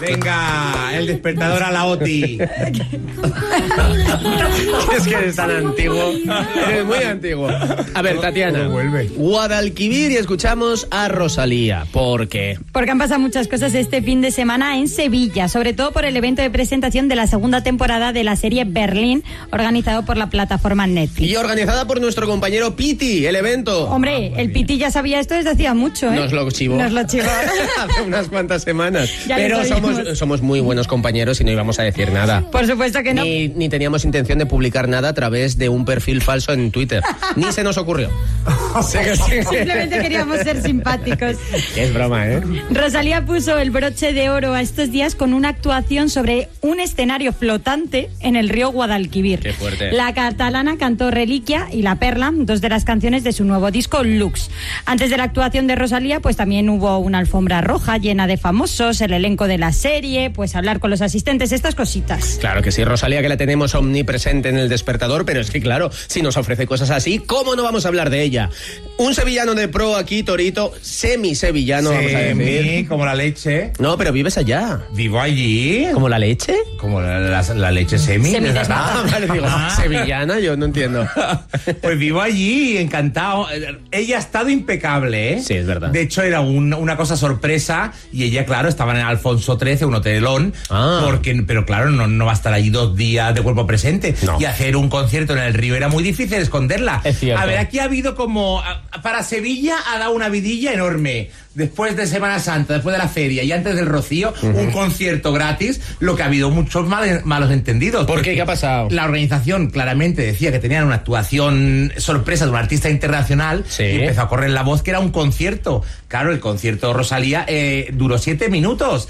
Venga, el despertador a la OTI. Es que eres tan antiguo. Eres muy antiguo. A ver, Tatiana. Guadalquivir y escuchamos a Rosalía. ¿Por qué? Porque han pasado muchas cosas este fin de semana en Sevilla, sobre todo por el evento de presentación de la segunda temporada de la serie Berlín, organizado por la plataforma Netflix. Y organizada por nuestro compañero Piti, el evento. Hombre, el Piti ya sabía esto desde hacía mucho, ¿eh? Nos lo chivó. Hace unas cuantas semanas. Ya pero somos muy buenos compañeros y no íbamos a decir nada. Por supuesto que no. Ni teníamos intención de publicar nada a través de un perfil falso en Twitter. Ni se nos ocurrió. Simplemente queríamos ser simpáticos. Es broma, ¿eh? Rosalía puso el broche de oro a estos días con una actuación sobre un escenario flotante en el río Guadalquivir. Qué fuerte. La catalana cantó Reliquia y La Perla, dos de las canciones de su nuevo disco Lux. Antes de la actuación de Rosalía, pues también hubo una alfombra roja llena de famosos, el elenco de la serie, pues hablar con los asistentes, estas cositas. Claro que sí, Rosalía, que la tenemos omnipresente en el despertador, pero es que claro, si nos ofrece cosas así, ¿cómo no vamos a hablar de ella? Un sevillano de pro aquí, Torito, semi-sevillano, vamos a decir. Como la leche. No, pero vives allá. Vivo allí. ¿Como la leche? Como la leche semi. Vale, digo, sevillana, yo no entiendo. Pues vivo allí, encantado. Ella ha estado impecable, ¿eh? Sí, es verdad. De hecho, era una cosa sorpresa y ella, claro, estaba en Alfonso XIII, un hotelón, pero claro, no va a estar allí 2 días de cuerpo presente. No. Y hacer un concierto en el río era muy difícil esconderla. Es cierto. A ver, aquí ha habido como... Para Sevilla ha dado una vidilla enorme. Después de Semana Santa, después de la feria y antes del Rocío, un concierto gratis, lo que ha habido muchos malos entendidos. ¿Por qué? ¿Qué ha pasado? La organización claramente decía que tenían una actuación sorpresa de un artista internacional, sí. Y empezó a correr la voz que era un concierto. Claro, el concierto de Rosalía duró 7 minutos.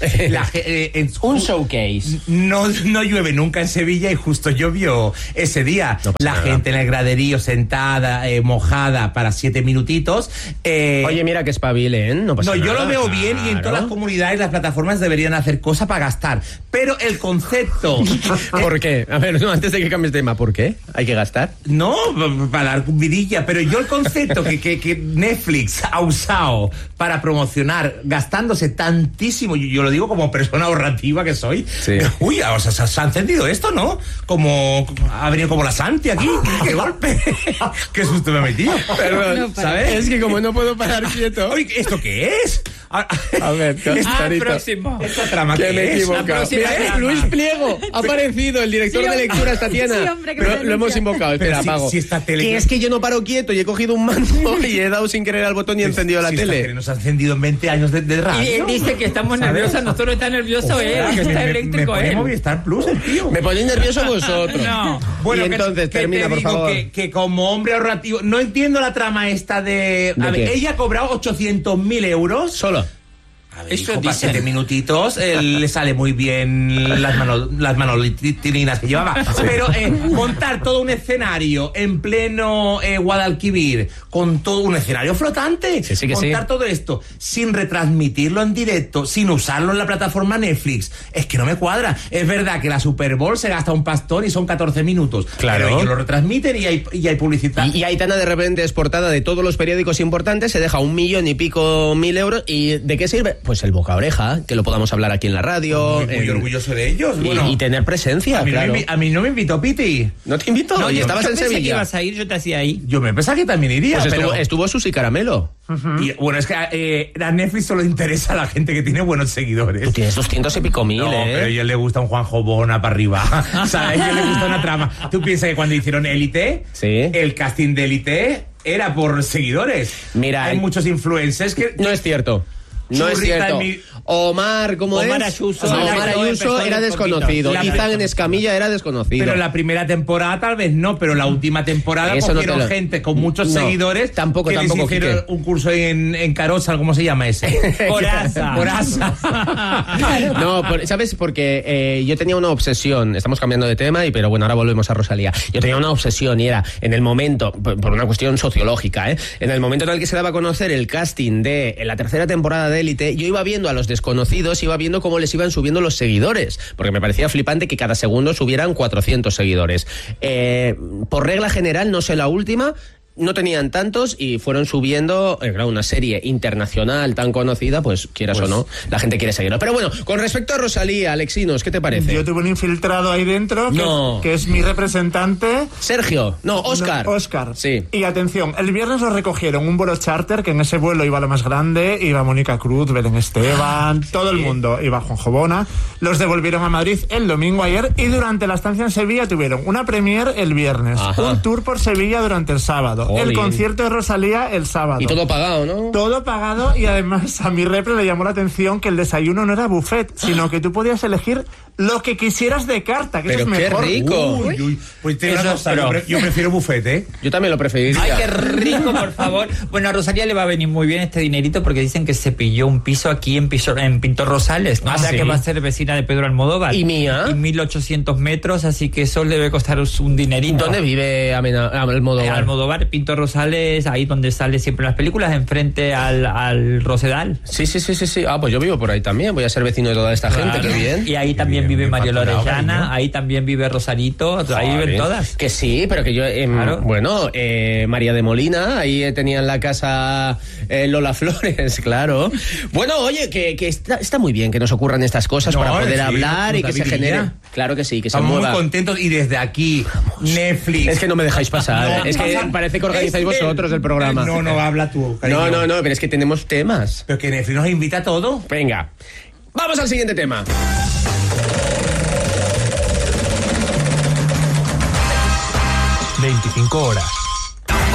Un showcase. No llueve nunca en Sevilla y justo llovió ese día. No pasa nada. Gente en el graderío sentada, mojada para 7 minutitos. Oye, mira que espabile, ¿eh? No pasa nada. Yo lo veo bien y en todas las comunidades las plataformas deberían hacer cosas para gastar. Pero el concepto... ¿Por qué? A ver, no, antes de que cambies de tema, ¿por qué? ¿Hay que gastar? No, para dar vidilla, pero yo el concepto que Netflix ha usado para promocionar gastándose tantísimo, yo lo digo como persona ahorrativa que soy, sí. Uy, o sea, se ha encendido esto, ¿no? Como ha venido como la Santi aquí, qué golpe, qué susto me ha metido. Perdón, ¿sabes? Es que como no puedo parar quieto. Oye, ¿esto qué es? A ver, próximo. Esta trama que me he es equivocado. Mira, Luis Pliego ha aparecido, el director de lecturas, Tatiana. Sí, hombre, que pero me lo hemos invocado, espera, Pero apago. si esta tele... Que es que yo no paro quieto y he cogido un mando y he dado sin querer al botón y he encendido la esta tele. nos ha encendido en 20 años de radio. Y él dice que estamos nerviosos, nosotros está nervioso él, que está eléctrico me él. Movistar Plus, el tío. Me ponéis nervioso vosotros. No. Bueno, y entonces, termina, por favor. Que como hombre ahorrativo, no entiendo la trama esta de... A ver, qué? ella ha cobrado 800.000 euros. Solo. A ver, Eso hijo, para dicen. 7 minutitos le sale muy bien las manolitilinas que llevaba. Pero montar todo un escenario en pleno Guadalquivir, con todo un escenario flotante, Sí, que montar sí. todo esto sin retransmitirlo en directo, sin usarlo en la plataforma Netflix, es que no me cuadra. Es verdad que la Super Bowl se gasta un pastón y son 14 minutos. Claro. Pero ellos lo retransmiten y hay publicidad. Y Aitana de repente es portada de todos los periódicos importantes, se deja 1 millón y pico mil euros. ¿Y de qué sirve? Pues el boca a oreja, que lo podamos hablar aquí en la radio. Muy orgulloso de ellos. Bueno, y tener presencia, a mí, claro. a mí no me invitó Piti. ¿No te invito? No, y yo estabas en pensé que Sevilla. ibas a ir, yo te hacía ahí. Yo me pensaba que también iría, Pues pero... estuvo Susi Caramelo. Y, bueno, es que a Netflix solo interesa a la gente que tiene buenos seguidores. Tú tienes 200 y pico mil, No, pero a ¿eh? ellos le gusta un Juanjo Bona para arriba. O sea, a ellos les gusta una trama. ¿Tú piensas que cuando hicieron Élite, Sí. el casting de Élite era por seguidores? Mira, hay muchos influencers que... No es cierto. No es Churrita cierto. en mi- Omar, ¿cómo Omar es? Ayuso. Omar Empezó Ayuso era un desconocido. poquito. Izan en Escamilla era desconocido. Pero la primera temporada tal vez no, pero la última temporada Eso no cogieron te lo- gente con muchos No, seguidores tampoco, que les hicieron Quique. un curso en Carosa, ¿cómo se llama ese? Coraza. No, ¿sabes? Porque yo tenía una obsesión. Estamos cambiando de tema, pero bueno, ahora volvemos a Rosalía. Yo tenía una obsesión y era en el momento, por una cuestión sociológica, en el momento en el que se daba a conocer el casting de la tercera temporada de Élite, yo iba viendo a los desconocidos, iba viendo cómo les iban subiendo los seguidores, porque me parecía flipante que cada segundo subieran 400 seguidores. Por regla general, no sé la última, no tenían tantos y fueron subiendo, claro, una serie internacional tan conocida, pues quieras o no, la gente quiere seguirlo. Pero bueno, con respecto a Rosalía, Alexinos, ¿qué te parece? Yo tuve un infiltrado ahí dentro que es mi representante. Sergio, Óscar. No, Óscar. Sí. Y atención, el viernes lo recogieron un vuelo charter, que en ese vuelo iba lo más grande, iba Mónica Cruz, Belén Esteban, todo el mundo, iba Juanjo Bona. Los devolvieron a Madrid el domingo ayer y durante la estancia en Sevilla tuvieron una premier el viernes, un tour por Sevilla durante el sábado. El concierto de Rosalía el sábado. Y todo pagado, ¿no? Todo pagado, y además a mi repre le llamó la atención que el desayuno no era buffet, sino que tú podías elegir lo que quisieras de carta, que pero eso es mejor. ¡Qué rico! Uy. Pues yo prefiero buffet, ¿eh? Yo también lo preferiría. Ay, qué rico, por favor. Bueno, a Rosalía le va a venir muy bien este dinerito porque dicen que se pilló un piso aquí en Pintor Rosales. O sea, ¿sí? que va a ser vecina de Pedro Almodóvar. ¿Y mía? Y 1.800 metros, así que eso le debe costar un dinerito. ¿Dónde vive Almodóvar? Almodóvar, Pintor Rosales, ahí donde sale siempre las películas, enfrente al Rosedal. Sí. Pues yo vivo por ahí también. Voy a ser vecino de toda esta gente, qué bien. Y ahí también vive Mario Lorellana, ahí también vive Rosarito, ahí viven todas. Que sí, pero que yo, Claro. bueno, María de Molina, ahí tenían la casa Lola Flores, claro. Bueno, oye, que está muy bien que nos ocurran estas cosas para poder hablar y que se genere. Claro que sí, que Estamos se mueva. muy contentos y desde aquí, Netflix. Es que no me dejáis pasar. No, es que parece que organizáis vosotros el programa. No, habla tú, cariño. No, pero es que tenemos temas. Pero que Netflix nos invita a todo. Venga, vamos al siguiente tema. ...25 horas...